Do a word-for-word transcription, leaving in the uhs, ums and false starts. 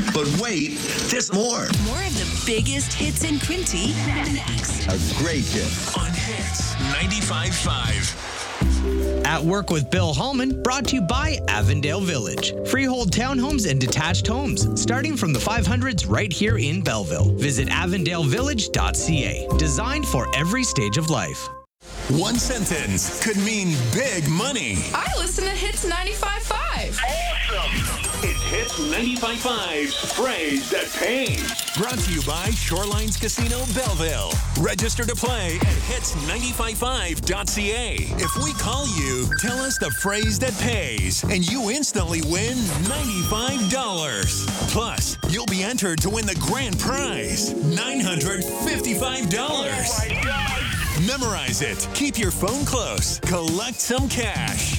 But wait, there's more. More of the biggest hits in Quinty next. A great hit. On Hits ninety-five point five. At Work with Bill Hallman, brought to you by Avondale Village. Freehold townhomes and detached homes, starting from the five hundreds right here in Belleville. Visit avondale village dot c a. Designed for every stage of life. One sentence could mean big money. I listen to Hits ninety-five point five. Awesome! It's Hits ninety-five point five's Phrase That Pays. Brought to you by Shorelines Casino Belleville. Register to play at hits nine five five dot c a. If we call you, tell us the phrase that pays, and you instantly win ninety-five dollars. Plus, you'll be entered to win the grand prize, nine hundred fifty-five dollars. Oh my God! Memorize it. Keep your phone close. Collect some cash.